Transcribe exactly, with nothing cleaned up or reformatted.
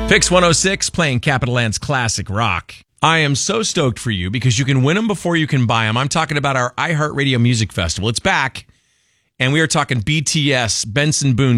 Fix one oh six playing Capital Land's classic rock. I am so stoked for you because you can win them before you can buy them. I'm talking about our iHeartRadio Music Festival. It's back, and we are talking B T S, Benson Boone